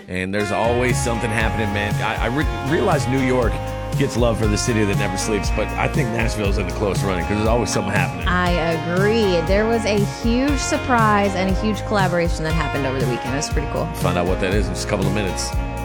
and there's always something happening, man. I realize New York gets love for the city that never sleeps, but I think Nashville's in the close running because there's always something happening. I agree. There was a huge surprise and a huge collaboration that happened over the weekend. It was pretty cool. Find out what that is in just a couple of minutes.